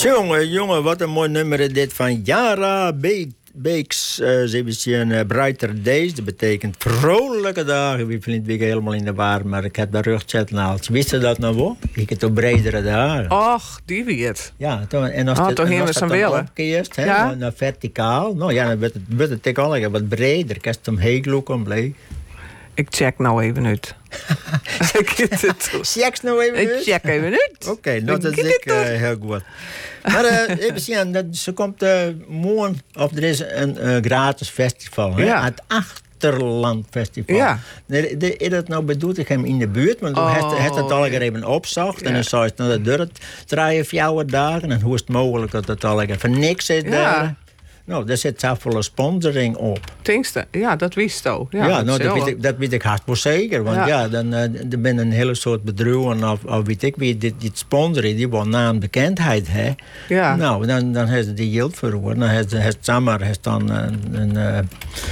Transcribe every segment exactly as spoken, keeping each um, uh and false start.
Jongen, jongen, wat een mooi nummer is dit van Yara Be- Beeks. Uh, ze hebben zien uh, Brighter Days. Dat betekent vrolijke dagen. Wie vindt ik helemaal in de war, maar ik heb de rugchat naald. Wist je dat nou wel? Ik heb toch bredere dagen. Och, die weet. Ja, toch, en als oh, het, toch en als het dan willen. opkeert, hè, ja? naar, naar verticaal. Nou ja, dan wordt het, wordt het toch al wat breder. Kan je hem heen loeken, blij. Ik check nou even uit. Check nou even uit? Ik check even uit. Oké, okay, nou, dat is ik uh, heel goed. Maar uh, even zien, dat, ze komt uh, morgen, of er is een uh, gratis festival. Hè? Ja. Het Achterland Festival. Ja. De, de, is dat nou bedoeld ik hem in de buurt? Want oh, hij heeft het al even opzocht. Ja. En dan zou het naar de deur draaien voor jouw dagen. En hoe is het mogelijk dat het al even niks is? Ja. Daar? Nou, daar zit zoveel sponsoring op. Tinkste, ja, dat wist ook. Ja, ja, dat, nou, dat, weet ik, dat weet ik hartstikke zeker. Want ja, ja dan uh, er ben een hele soort bedrijven of, of weet ik wie, dit, dit sponsoren, die wel naam bekendheid hebben. Ja. Nou, dan, dan heeft ze die geld verloren. Dan heeft het Samar heeft dan een, een, een,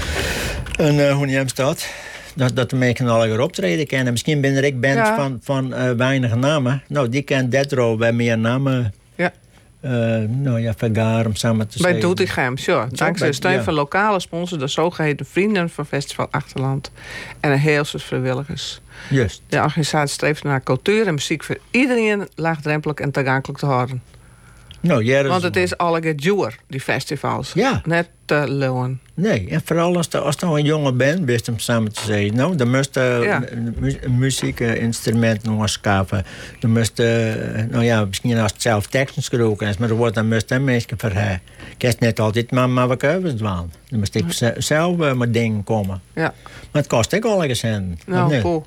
een uh, hoe je staat. Dat, dat de mensen al weer optreden kennen. Misschien ben er ik band ja. van, van uh, weinig namen. Nou, die kent Detro bij meer namen. Uh, nou ja, vergaar om samen te zeggen. Bij Doetinchem, sure. Dankzij de steun ja. van lokale sponsors, de zogeheten Vrienden van Festival Achterland en een heel soort vrijwilligers. Juist. De organisatie streeft naar cultuur en muziek voor iedereen laagdrempelig en toegankelijk te houden. Nou, ja, want het is alle duur, die festivals. Ja. Net te uh, lowen. Nee, en vooral als je als nou een jonge band bent om samen te zeggen. Nou, dan moest je ja. mu- een muziekinstrument nog eens schaven. Dan moest je, nou ja, misschien als het zelf teksten geschreven is, maar er wordt dan moest je mensen voor haar. Ik heb net altijd maar, maar wat kunnen doen. Dan moest ik ja. zelf uh, met dingen komen. Ja. Maar het kost ook al eens een. Nou, nee. Cool.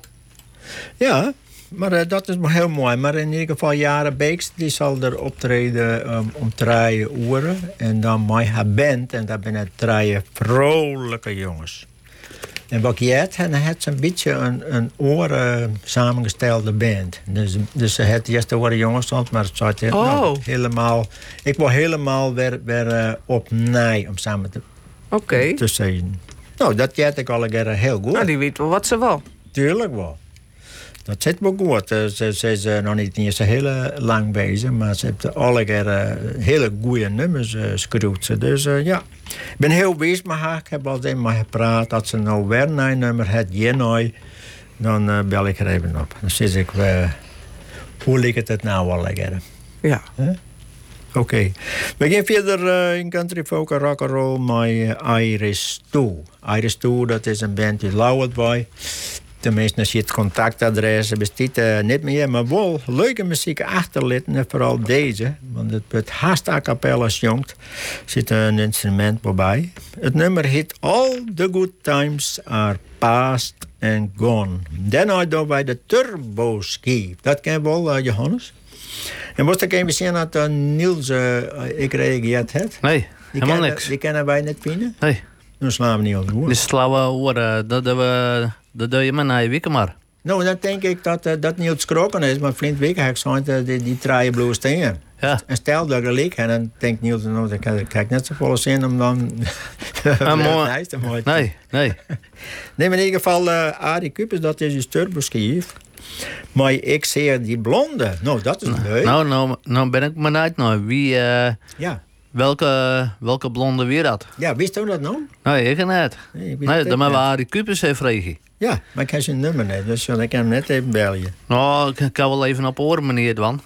Ja. Maar uh, dat is heel mooi. Maar in ieder geval, Yara Beeks die zal er optreden um, om drie uren. En dan mij haar band. En dat ben het drie vrolijke jongens. En wat je hebt, dan heeft ze een beetje een, een oren samengestelde band. Dus, dus ze heeft eerst de oren jongens stond, maar het zat oh. nou, helemaal... Ik wil helemaal weer, weer uh, op nij om samen te, okay. te zeggen. Nou, dat heb ik al een keer heel goed. Nou, die weet wel wat ze wil. Tuurlijk wel. Dat zit wel goed. Ze, ze is uh, nog niet eens heel lang bezig, maar ze heeft alle keer uh, hele goede nummers uh, geschreven. Dus uh, ja, ik ben heel bezig met haar. Ik heb altijd met haar gepraat. Als ze nou weer een nummer heeft, Jenoi, dan uh, bel ik er even op. Dan zeg ik, uh, hoe ligt het nou al lekker? Ja. Huh? Oké. Okay. We gaan verder uh, in country folk en rock and roll met uh, Iris Toe. Iris Toe, dat is een band die lauwert bij. Tenminste, als je het contactadres bestaat uh, niet meer, maar wel leuke muziek achterlitten. En vooral deze, want het wordt haast a cappella jongt. Er zit een instrument bij. Het nummer heet All the Good Times Are Past and Gone. Daarna doen wij de Turbo Ski. Dat ken je wel, uh, Johannes? En moest ik even zien dat uh, Niels uh, ik reageerd heeft? Nee, die helemaal kennen, niks. Die kennen wij niet vinden? Nee. Dan slaan we niet op de hoor. Dus slaan we horen, dat we... Dat doe je maar na je weken maar. Nou, dan denk ik dat uh, dat niet skrokken is. Maar vriend Wik heeft gezegd, uh, die, die draaien bloos tegen. Ja. En stel dat er leek. En dan denkt Niels, nou, dan krijg ik net zo volle zin om dan... ah, mooi. mooi nee, nee. Nee, maar in ieder geval, uh, Arie Kupers, dat is je turboskief. Maar ik zie die blonde. Nou, dat is leuk. Nou, nou, nou ben ik maar uit nou. Wie... Uh, ja. Welke, welke blonde weer dat? Ja, wist u dat nou? Nee, ik niet. Nee, ik nee, dan hebben we Arie Kupers even vregen. Ja, maar ik heb zijn nummer niet, dus ik kan hem net even bellen. Nou, ik kan wel even op oren, meneer Dwan.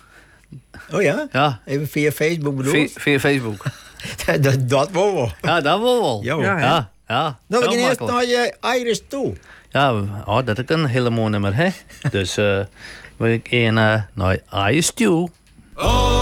Oh ja? Ja. Even via Facebook bedoel via, via Facebook. dat, dat wil wel. Ja, dat wil wel. Jo. Ja, ja. ja. Nou, we gaan eerst naar je Iris Toe. Ja, oh, dat is een hele mooi nummer, hè? Dus uh, wil ik een uh, naar Iris Toe. Oh!